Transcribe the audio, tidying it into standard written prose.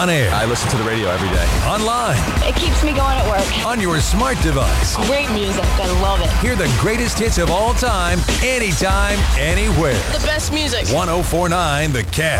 On air. I listen to the radio every day. Online. It keeps me going at work. On your smart device. Great music. I love it. Hear the greatest hits of all time, anytime, anywhere. The best music. 104.9 The Cat.